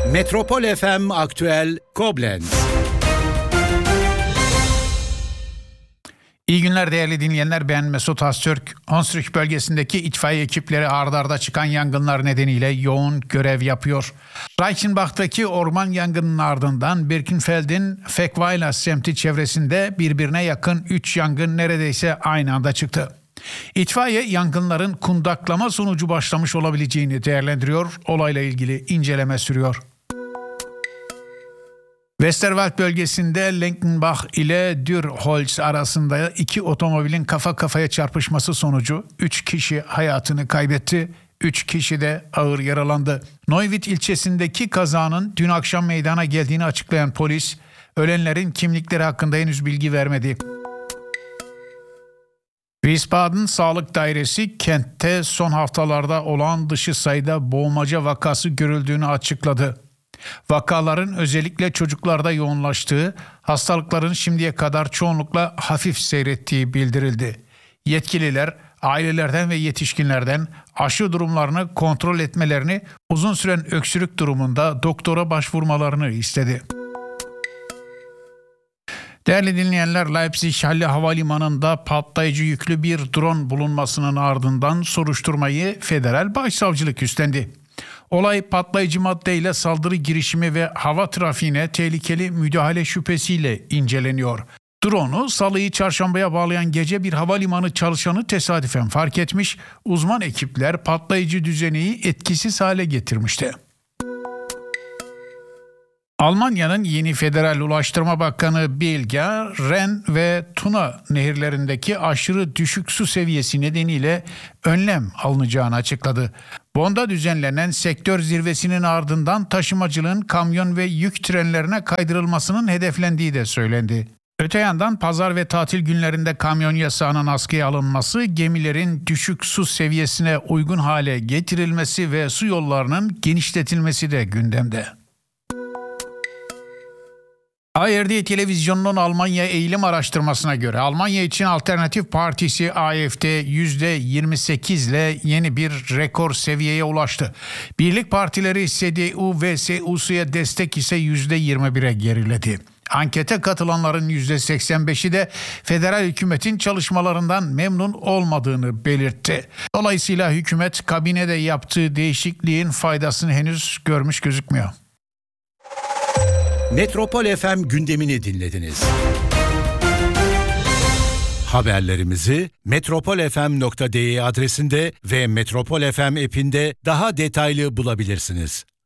Metropol FM Aktüel Koblenz. İyi günler değerli dinleyenler, ben Mesut Öztürk. Hunsrück bölgesindeki itfaiye ekipleri ard arda çıkan yangınlar nedeniyle yoğun görev yapıyor. Reichenbach'taki orman yangınının ardından Birkenfeld'in Feckweiler semti çevresinde birbirine yakın 3 yangın neredeyse aynı anda çıktı. İtfaiye yangınların kundaklama sonucu başlamış olabileceğini değerlendiriyor, olayla ilgili inceleme sürüyor. Westerwald bölgesinde Lenkenbach ile Dürholz arasında 2 otomobilin kafa kafaya çarpışması sonucu 3 kişi hayatını kaybetti, 3 kişi de ağır yaralandı. Neuwied ilçesindeki kazanın dün akşam meydana geldiğini açıklayan polis, ölenlerin kimlikleri hakkında henüz bilgi vermedi. Wiesbaden Sağlık Dairesi kentte son haftalarda olağan dışı sayıda boğmaca vakası görüldüğünü açıkladı. Vakaların özellikle çocuklarda yoğunlaştığı, hastalıkların şimdiye kadar çoğunlukla hafif seyrettiği bildirildi. Yetkililer ailelerden ve yetişkinlerden aşı durumlarını kontrol etmelerini, uzun süren öksürük durumunda doktora başvurmalarını istedi. Değerli dinleyenler, Leipzig Halle Havalimanı'nda patlayıcı yüklü bir drone bulunmasının ardından soruşturmayı Federal Başsavcılık üstlendi. Olay patlayıcı maddeyle saldırı girişimi ve hava trafiğine tehlikeli müdahale şüphesiyle inceleniyor. Drone'u Salı'yı Çarşamba'ya bağlayan gece bir havalimanı çalışanı tesadüfen fark etmiş, uzman ekipler patlayıcı düzeneyi etkisiz hale getirmişti. Almanya'nın yeni Federal Ulaştırma Bakanı Bilger, Ren ve Tuna nehirlerindeki aşırı düşük su seviyesi nedeniyle önlem alınacağını açıkladı. Bonn'da düzenlenen sektör zirvesinin ardından taşımacılığın kamyon ve yük trenlerine kaydırılmasının hedeflendiği de söylendi. Öte yandan pazar ve tatil günlerinde kamyon yasağının askıya alınması, gemilerin düşük su seviyesine uygun hale getirilmesi ve su yollarının genişletilmesi de gündemde. ARD televizyonunun Almanya eğilim araştırmasına göre Almanya için Alternatif Partisi AfD %28 ile yeni bir rekor seviyeye ulaştı. Birlik partileri CDU ve CSU'ya destek ise %21'e geriledi. Ankete katılanların %85'i de federal hükümetin çalışmalarından memnun olmadığını belirtti. Dolayısıyla hükümet kabinede yaptığı değişikliğin faydasını henüz görmüş gözükmüyor. Metropol FM gündemini dinlediniz. Haberlerimizi metropolfm.de adresinde ve Metropol FM app'inde daha detaylı bulabilirsiniz.